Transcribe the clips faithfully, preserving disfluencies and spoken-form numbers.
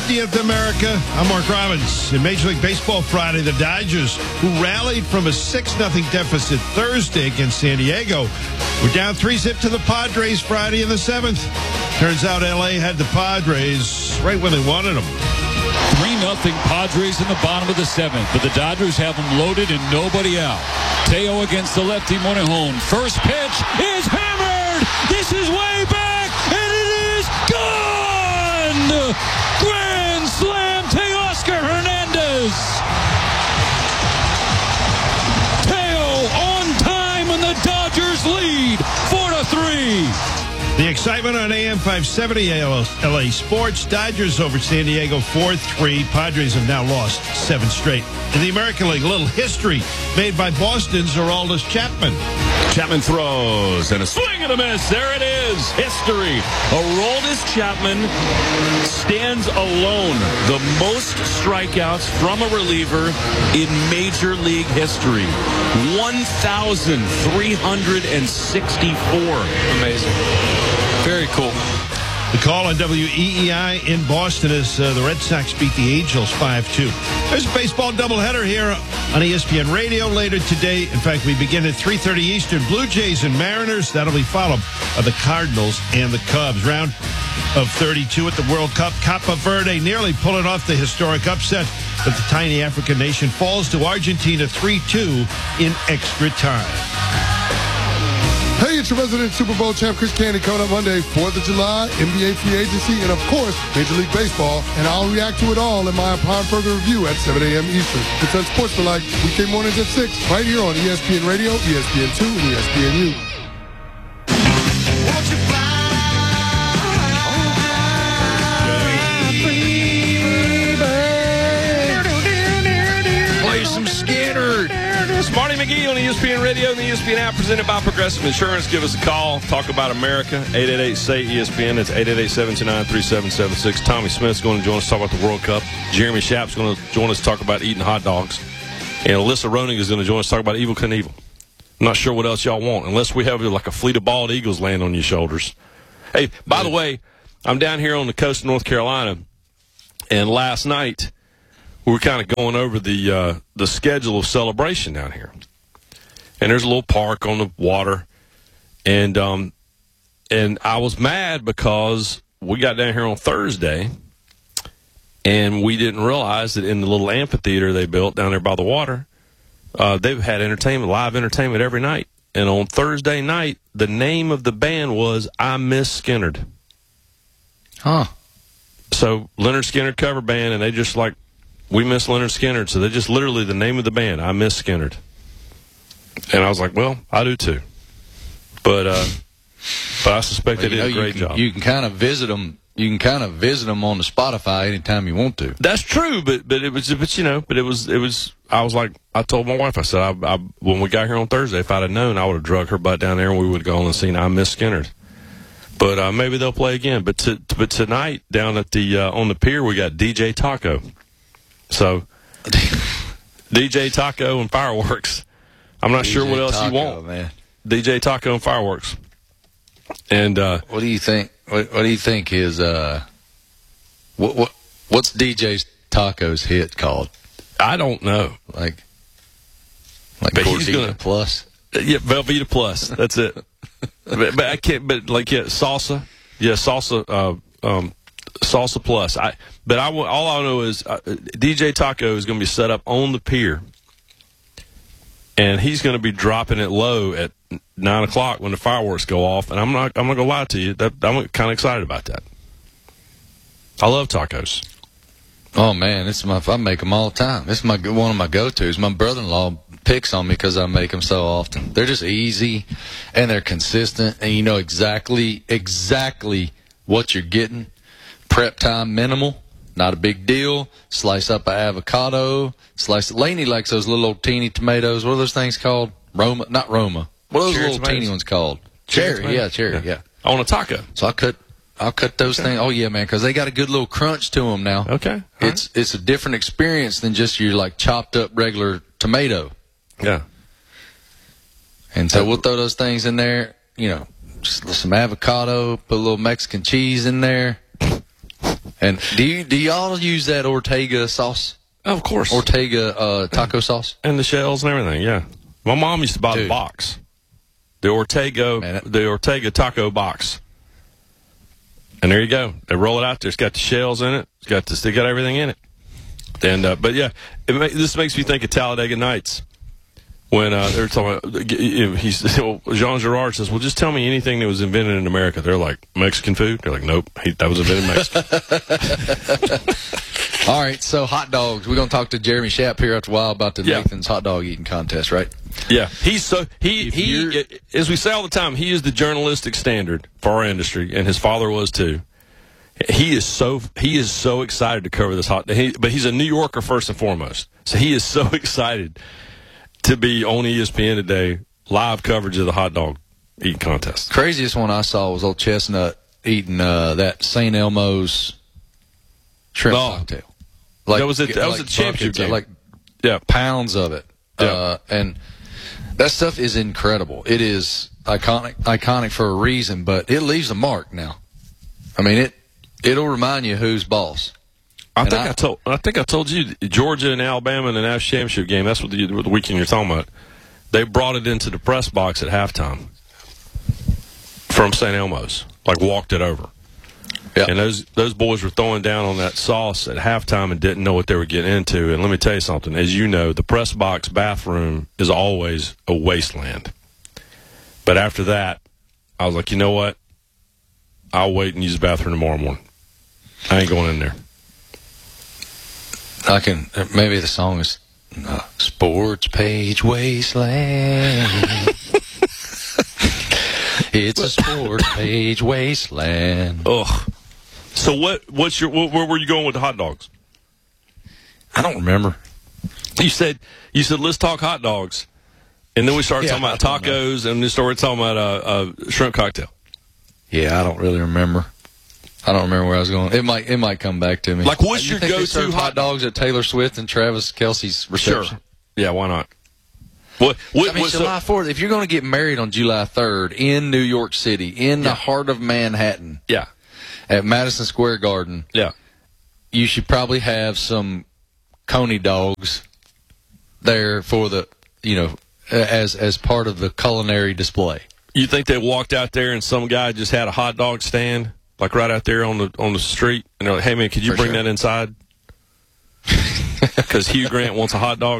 fiftieth, America. I'm Mark Robbins. In Major League Baseball Friday, the Dodgers, who rallied from a six nothing deficit Thursday against San Diego, were down three zip to the Padres Friday in the seventh. Turns out L A had the Padres right when they wanted them. three nothing Padres in the bottom of the seventh, but the Dodgers have them loaded and nobody out. Teo against the lefty Morejon. First pitch is hammered. This is way back, and it is gone. Grand slam, Teoscar Hernandez. Teo on time, and the Dodgers lead four to three. The excitement on A M five seventy L A Sports. Dodgers over San Diego four three. Padres have now lost seven straight. In the American League, a little history made by Boston's Aroldis Chapman. Chapman throws, and a swing and a miss. There it is. History. Aroldis Chapman stands alone. The most strikeouts from a reliever in Major League history. one thousand three hundred sixty-four. Amazing. Very cool. The call on W E E I in Boston as uh, the Red Sox beat the Angels five two. There's a baseball doubleheader here on E S P N Radio later today. In fact, we begin at three thirty Eastern. Blue Jays and Mariners. That'll be followed by the Cardinals and the Cubs. Round of thirty-two at the World Cup. Cape Verde nearly pulling off the historic upset, but the tiny African nation falls to Argentina three two in extra time. Hey, it's your resident Super Bowl champ, Chris Candy, coming up Monday, fourth of July, N B A free agency, and of course, Major League Baseball. And I'll react to it all in my Upon Further Review at seven a.m. Eastern. It's Unsportsmanlike, weekday mornings at six, right here on E S P N Radio, E S P N two, and E S P N U. Play some Skinner. Marty McGee on E S P N Radio and the E S P N app, presented by Progressive Insurance. Give us a call. Talk about America. eight eight eight, S A Y, E S P N. It's eight eight eight, seven two nine, three seven seven six. Tommy Smith's going to join us to talk about the World Cup. Jeremy Schaap's going to join us to talk about eating hot dogs. And Alyssa Roning is going to join us to talk about Evel Knievel. I'm not sure what else y'all want, unless we have like a fleet of bald eagles land on your shoulders. Hey, by the way, I'm down here on the coast of North Carolina, and last night we were kind of going over the uh, the schedule of celebration down here. And there's a little park on the water, and um, and I was mad because we got down here on Thursday, and we didn't realize that in the little amphitheater they built down there by the water, uh, they've had entertainment, live entertainment every night. And on Thursday night, the name of the band was I Miss Skynyrd. Huh. So Leonard Skinner cover band, and they just like, we miss Leonard Skinner. So they just literally the name of the band, I Miss Skynyrd. And I was like, well, I do too. But uh, but I suspect well, they did know, a great you can, job. You can kind of visit them. You can kind of visit them on the Spotify anytime you want to. That's true, but but it was but you know, but it was it was. I was like, I told my wife, I said, I, I, when we got here on Thursday, if I'd have known, I would have drug her butt down there and we would have gone and seen I Miss Skynyrd. But uh, maybe they'll play again. But to, but tonight down at the uh, on the pier, we got D J Taco. So D J Taco and fireworks. I'm not D J sure what else Taco, you want. Man. D J Taco and fireworks. And uh, what do you think? What, what do you think his uh, what what what's D J Taco's hit called? I don't know. Like like but he's Gordita gonna, Plus. Yeah, Velveeta Plus. That's it. but, but I can't. But like yeah, salsa. Yeah, salsa. Uh, um, salsa Plus. I. But I. All I know is uh, D J Taco is going to be set up on the pier. And he's going to be dropping it low at nine o'clock when the fireworks go off. And I'm not. I'm not going to lie to you. That I'm kind of excited about that. I love tacos. Oh man, it's my. I make them all the time. It's my one of my go-tos. My brother-in-law picks on me because I make them so often. They're just easy, and they're consistent, and you know exactly exactly what you're getting. Prep time minimal. Not a big deal. Slice up an avocado. Slice. Laney likes those little old teeny tomatoes. What are those things called? Roma? Not Roma. What are those Cherry little tomatoes? teeny ones called? Cherry Cherry. Yeah, cherry. Yeah. yeah. On a taco. So I cut. I'll cut those okay. things. Oh yeah, man, because they got a good little crunch to them now. Okay. All it's right. it's a different experience than just your like chopped up regular tomato. Yeah. And so we'll throw those things in there. You know, just some avocado. Put a little Mexican cheese in there. And do you do y'all use that Ortega sauce? Of course. Ortega uh, taco sauce? And the shells and everything, yeah. My mom used to buy Dude. the box. The Ortega Man, it- the Ortega taco box. And there you go. They roll it out there. It's got the shells in it. It's got this, they got everything in it. And uh, but yeah, it ma- this makes me think of Talladega Nights. When uh, they were talking about, he's, Jean Girard says, well, just tell me anything that was invented in America. They're like, Mexican food? They're like, nope, he, that was invented in Mexico. All right, so hot dogs. We're going to talk to Jeremy Schapp here after a while about the Yeah. Nathan's hot dog eating contest, right? Yeah, he's so, he, If he you're- as we say all the time, he is the journalistic standard for our industry, and his father was too. He is so, he is so excited to cover this hot, he, but he's a New Yorker first and foremost. So he is so excited to be on E S P N today, live coverage of the hot dog eating contest. Craziest one I saw was old Chestnut eating uh, that Saint Elmo's shrimp Oh. cocktail. Like, That was at- that was at the championship buckets of- game. Like Yeah. pounds of it. Yeah. Uh, and that stuff is incredible. It is iconic, iconic for a reason, but it leaves a mark now. I mean, it it'll remind you who's boss. I And think I- I, told I think I told you Georgia and Alabama in the national championship game. That's what the, the weekend you're talking about. They brought it into the press box at halftime from Saint Elmo's, like walked it over. Yeah. And those those boys were throwing down on that sauce at halftime and didn't know what they were getting into. And let me tell you something. As you know, the press box bathroom is always a wasteland. But after that, I was like, you know what? I'll wait and use the bathroom tomorrow morning. I ain't going in there. I can maybe the song is uh, Sports Page Wasteland. It's a Sports Page Wasteland. Ugh. So what? What's your? Where, where were you going with the hot dogs? I don't remember. You said you said let's talk hot dogs, and then we started Yeah, talking about I don't know. tacos, and then started talking about a, a shrimp cocktail. Yeah, I don't really remember. I don't remember where I was going. It might it might come back to me. Like, what's You your think they go-to serve hot- hot dogs at Taylor Swift and Travis Kelce's reception? Sure. Yeah, why not? What? What? I mean, what so- July fourth, if you're going to get married on July third in New York City, in Yeah. the heart of Manhattan, yeah. at Madison Square Garden, Yeah. you should probably have some Coney dogs there for the, you know, as as part of the culinary display. You think they walked out there and some guy just had a hot dog stand, like right out there on the on the street, and they're like, "Hey man, could you For bring sure. that inside?" Because Hugh Grant wants a hot dog.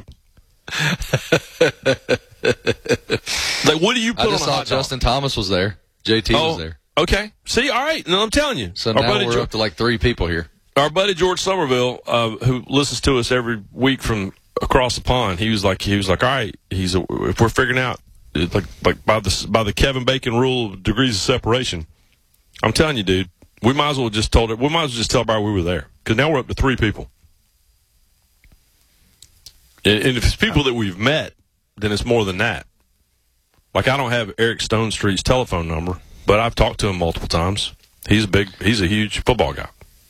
Like, what do you I put on a just saw hot dog? Justin Thomas was there. J T Oh, was there. okay. See, all right. No, I'm telling you. So our now buddy we're Jo- up to like three people here. our buddy George Somerville, uh, who listens to us every week from across the pond, he was like, he was like, all right, he's a, if we're figuring out it's like like by the by the Kevin Bacon rule of degrees of separation, I'm telling you, dude, we might as well just told it. We might as well just tell everybody we were there because now we're up to three people. And, and if it's people that we've met, then it's more than that. Like, I don't have Eric Stone Street's telephone number, but I've talked to him multiple times. He's a big, he's a huge football guy.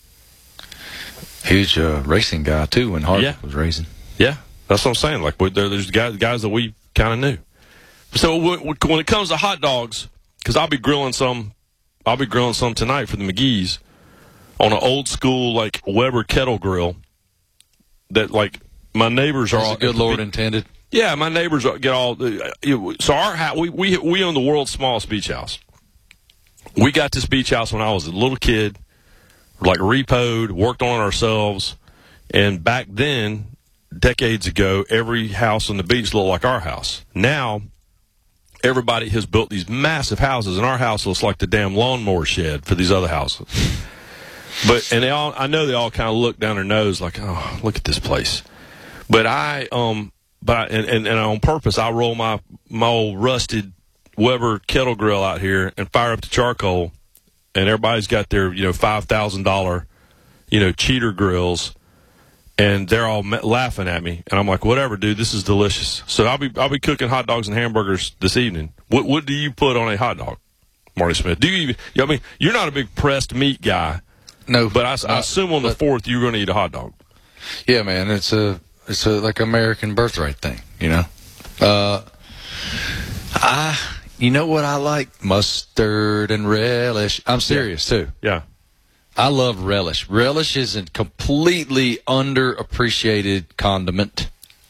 Huge uh, racing guy too when Harvick Yeah. was racing. Yeah, that's what I'm saying. Like, we- there, there's guys, guys that we kind of knew. So when, when it comes to hot dogs, because I'll be grilling some, I'll be grilling some tonight for the McGee's on an old school like Weber kettle grill. That like my neighbors are As all the good Lord intended. Yeah, my neighbors get all. So our house, we we we own the world's smallest beach house. We got this beach house when I was a little kid, like repoed, worked on it ourselves, and back then, decades ago, every house on the beach looked like our house. Now, everybody has built these massive houses, and our house looks like the damn lawnmower shed for these other houses. But and they all, I know they all kind of look down their nose like, oh, look at this place. But I um. But and, and, and on purpose, I roll my my old rusted Weber kettle grill out here and fire up the charcoal, and everybody's got their you know five thousand dollar, you know cheater grills, and they're all ma- laughing at me, and I'm like, whatever, dude, this is delicious. So I'll be I'll be cooking hot dogs and hamburgers this evening. What what do you put on a hot dog, Marty Smith? Do you even? You know, I mean, you're not a big pressed meat guy, No, but I, I uh, assume on the but- fourth you're going to eat a hot dog. Yeah, man, it's a it's a like American birthright thing, you know. Uh, I, you know what I like? Mustard and relish. I'm serious too. Yeah. I love relish. Relish is a completely underappreciated condiment.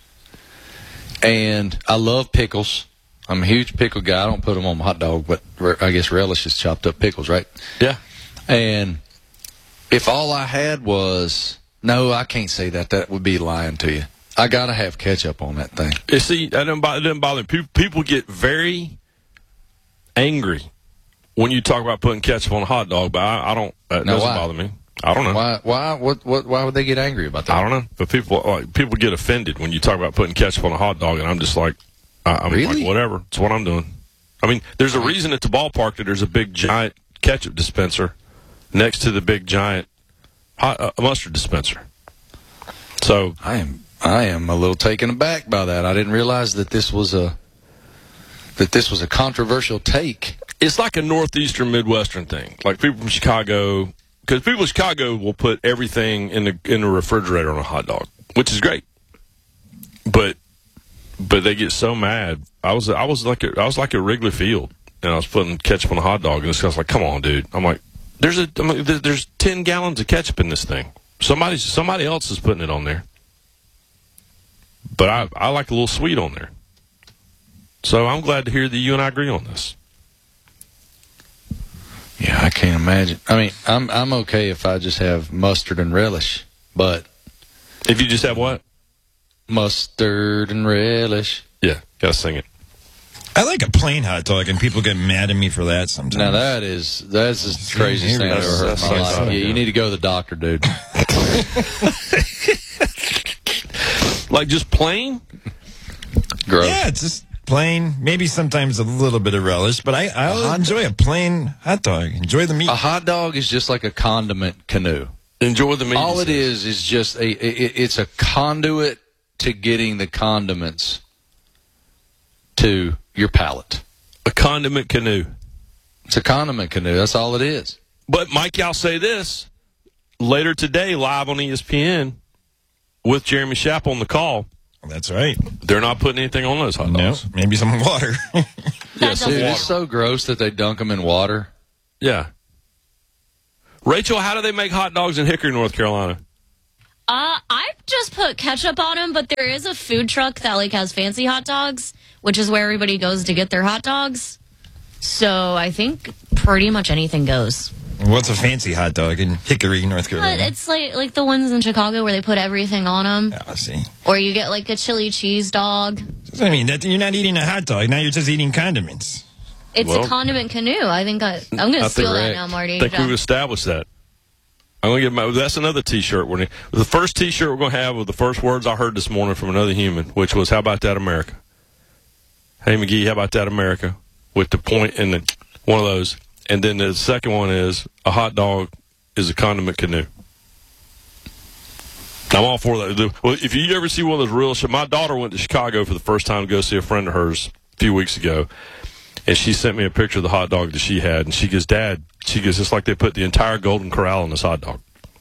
And I love pickles. I'm a huge pickle guy. I don't put them on my hot dog, but I guess relish is chopped up pickles, right? Yeah. And if all I had was, no, I can't say that. That would be lying to you. I got to have ketchup on that thing. You see, that doesn't bother, it doesn't bother me. People, people get very angry when you talk about putting ketchup on a hot dog, but I, I don't. That no, doesn't why? bother me. I don't know. Why? Why? What? What? Why would they get angry about that? I don't know. But people, like, people get offended when you talk about putting ketchup on a hot dog, and I'm just like, I, I'm Really? like, whatever. It's what I'm doing. I mean, there's a reason at the ballpark that there's a big giant ketchup dispenser next to the big giant hot, uh, mustard dispenser. So I am. I am a little taken aback by that. I didn't realize that this was a that this was a controversial take. it's like a northeastern Midwestern thing. Like people from Chicago, because people in Chicago will put everything in the in the refrigerator on a hot dog, which is great. But but they get so mad. I was I was like a, I was like at Wrigley Field, and I was putting ketchup on a hot dog, and this guy's like, "Come on, dude!" I'm like, "There's a I mean, there's ten gallons of ketchup in this thing. Somebody somebody else is putting it on there." But I I like a little sweet on there. So I'm glad to hear that you and I agree on this. Yeah, I can't imagine. I mean, I'm I'm okay if I just have mustard and relish, but If you just have what? mustard and relish. Yeah, gotta sing it. I like a plain hot dog, and people get mad at me for that sometimes. Now that is that's the craziest thing I've ever heard in my That's- life. that's- Yeah, you need to go to the doctor, dude. Like just plain? Gross. Yeah, it's just plain. Maybe sometimes a little bit of relish, but I I enjoy a plain hot dog. Enjoy the meat. A hot dog is just like a condiment canoe. Enjoy the meat. All it is is just a it, it's a conduit to getting the condiments to your palate. A condiment canoe. It's a condiment canoe. That's all it is. But, Mikey, I'll say this. Later today, live on E S P N, with Jeremy Schapp on the call, That's right. they're not putting anything on those hot No, dogs. maybe some water. Yeah, some Dude, water. it's so gross that they dunk them in water. Yeah. Rachel, how do they make hot dogs in Hickory, North Carolina? Uh, I've just put ketchup on them, but there is a food truck that like has fancy hot dogs, which is where everybody goes to get their hot dogs. So I think pretty much anything goes. What's a fancy hot dog in Hickory, North But Carolina? it's like like the ones in Chicago where they put everything on them, Yeah, I see. or you get like a chili cheese dog. I mean, that, you're not eating a hot dog. Now you're just eating condiments. It's Well, a condiment canoe. I think I, I'm going to steal that correct. now, Marty. I think Yeah. we've established that. I'm gonna get my, that's another T-shirt. We're, the first T-shirt we're going to have with the first words I heard this morning from another human, which was, "How about that, America?" Hey, McGee, how about that, America? With the point in the one of those. And then the second one is, a hot dog is a condiment canoe. I'm all for that. The, well, if you ever see one of those real shit, my daughter went to Chicago for the first time to go see a friend of hers a few weeks ago. And she sent me a picture of the hot dog that she had. And she goes, "Dad," she goes, "it's like they put the entire Golden Corral in this hot dog."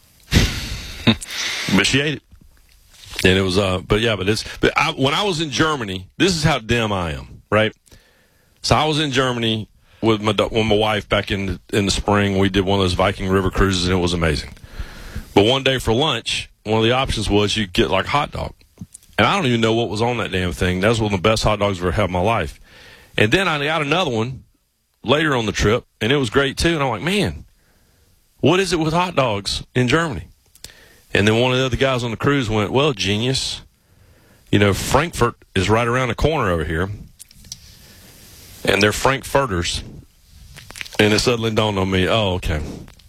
But she ate it. And it was, uh, but yeah, but it's, but I, when I was in Germany, this is how dim I am, right? So I was in Germany with my, with my wife back in the, in the spring. We did one of those Viking River cruises, and it was amazing. But one day for lunch, one of the options was you get like a hot dog. And I don't even know what was on that damn thing. That was one of the best hot dogs I've ever had in my life. And then I got another one later on the trip, and it was great too. And I'm like, man, what is it with hot dogs in Germany? And then one of the other guys on the cruise went, "Well, genius, you know, Frankfurt is right around the corner over here, and they're Frankfurters." And it suddenly dawned on me, oh, okay.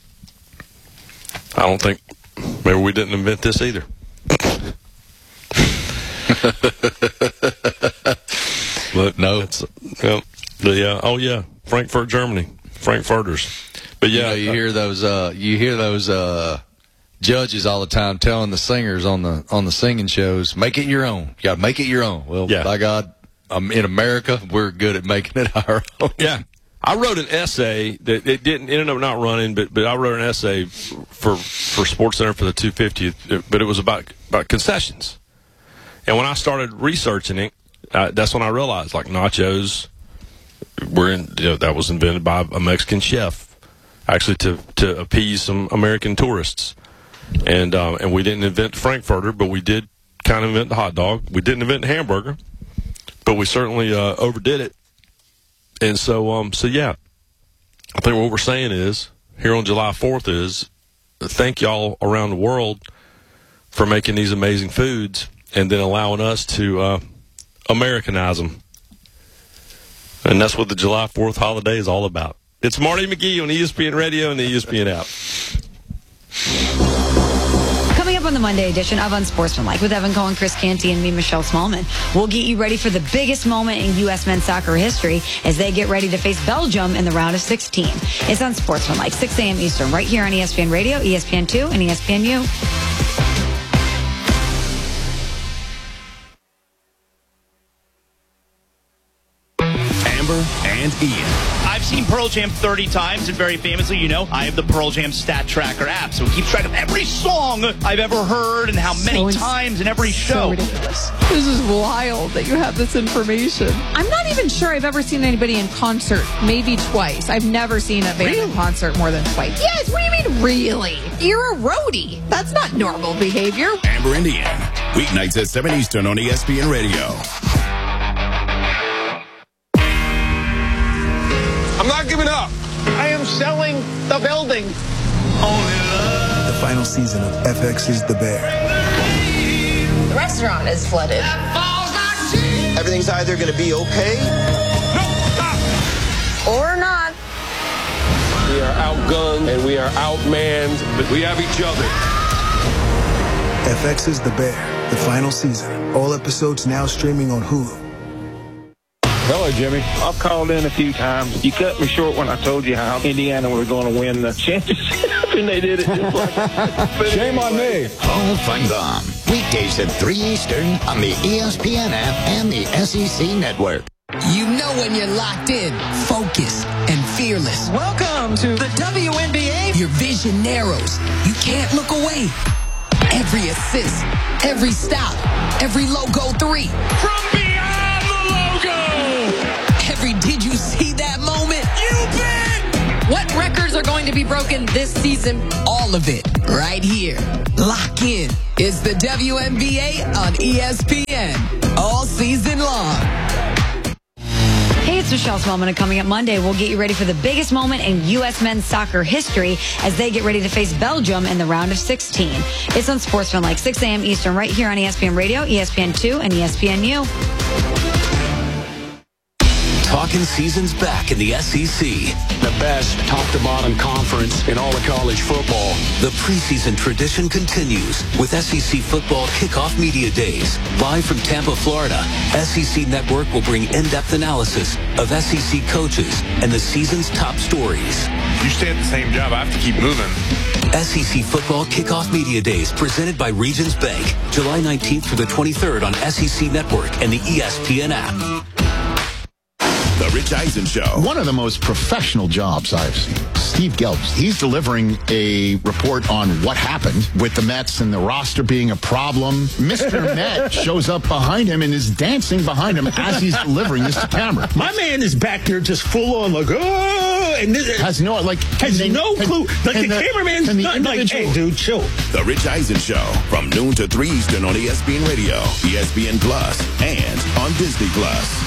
I don't think, maybe we didn't invent this either. But No. it's, yeah, the, uh, oh yeah, Frankfurt, Germany, Frankfurters. But You yeah, know, you hear those uh you hear those uh judges all the time telling the singers on the on the singing shows, make it your own. You gotta make it your own. Well, Yeah. by God, um, in America, we're good at making it our own. yeah. I wrote an essay that it didn't ended up not running, but but I wrote an essay for for Sports Center for the two fiftieth, but it was about about concessions. And when I started researching it, I, that's when I realized like nachos were in, you know, that was invented by a Mexican chef actually to, to appease some American tourists. And uh, and we didn't invent the Frankfurter, but we did kind of invent the hot dog. We didn't invent the hamburger, but we certainly uh, overdid it. And so, um, so yeah, I think what we're saying is, here on July fourth is, thank y'all around the world for making these amazing foods and then allowing us to uh, Americanize them. And that's what the July fourth holiday is all about. It's Marty McGee on E S P N Radio and the E S P N app. Coming up on the Monday edition of Unsportsmanlike with Evan Cohen, Chris Canty, and me, Michelle Smallman, we'll get you ready for the biggest moment in U S men's soccer history as they get ready to face Belgium in the round of sixteen. It's Unsportsmanlike, six a.m. Eastern, right here on E S P N Radio, E S P N two, and E S P N U. Amber and Ian. I've seen Pearl Jam thirty times, and very famously, you know, I have the Pearl Jam Stat Tracker app, so it keeps track of every song I've ever heard and how many so times in every show. So ridiculous. This is wild that you have this information. I'm not even sure I've ever seen anybody in concert, maybe twice. I've never seen a band really? in concert more than twice. Yes, what do you mean, really? You're a roadie. That's not normal behavior. Amber and Ian, weeknights at seven Eastern on E S P N Radio. I'm not giving up. I am selling the building. The final season of F X's The Bear. The restaurant is flooded. Everything's either going to be okay or not. We are outgunned and we are outmanned, but we have each other. F X's The Bear, the final season. All episodes now streaming on Hulu. Hello, Jimmy. I've called in a few times. You cut me short when I told you how Indiana were going to win the championship, and they did it just like that. Shame on me. Paul Fangam. Weekdays at three Eastern on the E S P N app and the S E C network. You know when you're locked in, focused, and fearless. Welcome to the W N B A. Your vision narrows. You can't look away. Every assist, every stop, every logo three. From beyond the logo! Every did you see that moment? You bet! What records are going to be broken this season? All of it, right here. Lock in. It's the W N B A on E S P N. All season long. Hey, it's Michelle Smallman, and coming up Monday, we'll get you ready for the biggest moment in U S men's soccer history as they get ready to face Belgium in the round of sixteen. It's Unsportsmanlike, six a.m. Eastern, right here on E S P N Radio, E S P N two, and E S P N U. Talking season's back in the S E C. The best top-to-bottom conference in all of college football. The preseason tradition continues with S E C Football Kickoff Media Days. Live from Tampa, Florida, S E C Network will bring in-depth analysis of S E C coaches and the season's top stories. You stay at the same job, I have to keep moving. S E C Football Kickoff Media Days presented by Regions Bank. July nineteenth through the twenty-third on S E C Network and the E S P N app. The Rich Eisen Show. One of the most professional jobs I've seen. Steve Gelbs, he's delivering a report on what happened with the Mets and the roster being a problem. Mister Met shows up behind him and is dancing behind him as he's delivering this to camera. My man is back there just full on like, oh, and this has no, like, has they, no can, clue. Like the, the cameraman's the not like, hey, dude, chill. The Rich Eisen Show from noon to three Eastern on E S P N Radio, E S P N Plus, and on Disney Plus.